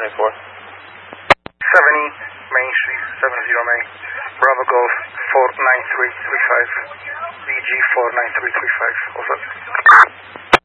74. 70 Main Street, 70 Main. Bravo Golf 49335. VG 49335. What's up?